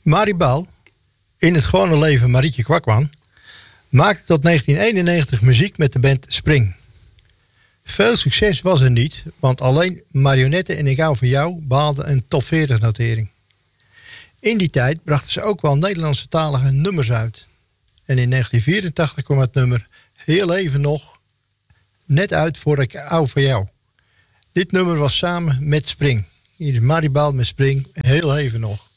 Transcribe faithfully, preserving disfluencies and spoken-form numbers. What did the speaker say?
Maribel, in het gewone leven Marietje Kwakman, maakte tot negentien eenennegentig muziek met de band Spring. Veel succes was er niet, want alleen Marionette en Ik hou van jou behaalden een top veertig notering. In die tijd brachten ze ook wel Nederlandse talige nummers uit. En in negentien vierentachtig kwam het nummer Heel even nog net uit voor Ik hou van jou. Dit nummer was samen met Spring. Hier is Maribel met Spring, Heel even nog.